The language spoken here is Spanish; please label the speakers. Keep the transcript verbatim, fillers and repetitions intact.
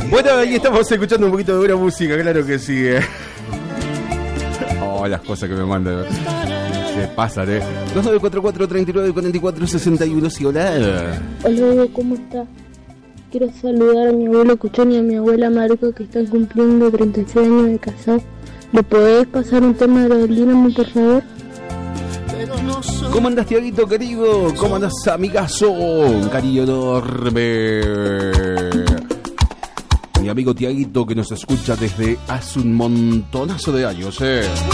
Speaker 1: Bueno, ahí estamos escuchando un poquito de buena música, claro que sí. eh. Oh, las cosas que me mandan. Se pasan, eh. dos nueve cuatro cuatro, tres nueve cuatro cuatro, seis uno, sí, hola.
Speaker 2: Hola, ¿cómo está? Quiero saludar a mi abuelo Cuchón y a mi abuela Marco, que están cumpliendo treinta y seis años de casado. ¿Le podés pasar un tema de los del Dinamo, por favor?
Speaker 1: ¿Cómo andas, Tiaguito, querido? ¿Cómo andas, amigazo? Un cariño enorme. Mi amigo Tiaguito, que nos escucha desde hace un montonazo de años, eh.